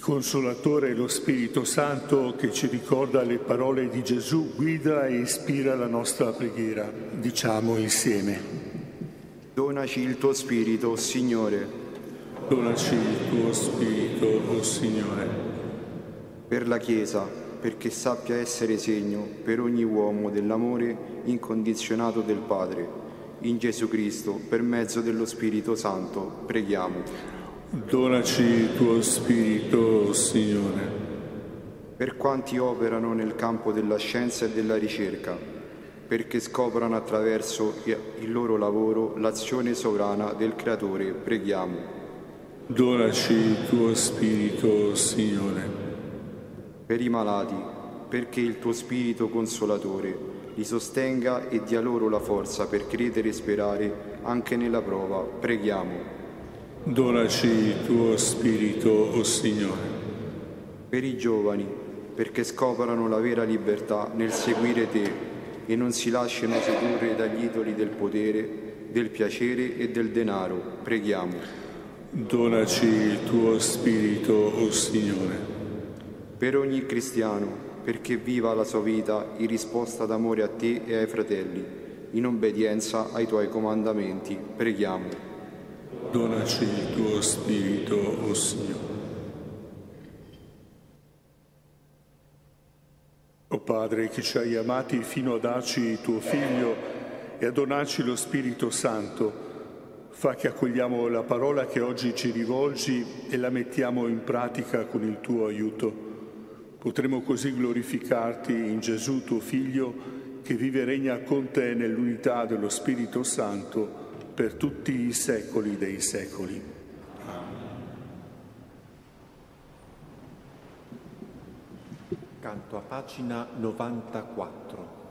Consolatore è lo Spirito Santo che ci ricorda le parole di Gesù, guida e ispira la nostra preghiera. Diciamo insieme. Donaci il tuo Spirito, o Signore. Donaci il tuo Spirito, o Signore. Per la Chiesa, perché sappia essere segno per ogni uomo dell'amore incondizionato del Padre. In Gesù Cristo, per mezzo dello Spirito Santo, preghiamo. Donaci il tuo Spirito, o Signore. Per quanti operano nel campo della scienza e della ricerca, perché scoprano attraverso il loro lavoro l'azione sovrana del Creatore, preghiamo. Donaci il tuo Spirito, o Signore. Per i malati, perché il tuo Spirito Consolatore li sostenga e dia loro la forza per credere e sperare anche nella prova, preghiamo. Donaci il tuo Spirito, o Signore. Per i giovani, perché scoprano la vera libertà nel seguire te e non si lasciano sedurre dagli idoli del potere, del piacere e del denaro, preghiamo. Donaci il tuo Spirito, o Signore. Per ogni cristiano, perché viva la sua vita in risposta d'amore a te e ai fratelli, in obbedienza ai tuoi comandamenti, preghiamo. Donaci il tuo Spirito, o Signore. O Padre, che ci hai amati fino a darci il tuo Figlio e a donarci lo Spirito Santo, fa che accogliamo la parola che oggi ci rivolgi e la mettiamo in pratica con il tuo aiuto. Potremo così glorificarti in Gesù, tuo Figlio, che vive e regna con te nell'unità dello Spirito Santo, per tutti i secoli dei secoli. Canto a pagina 94.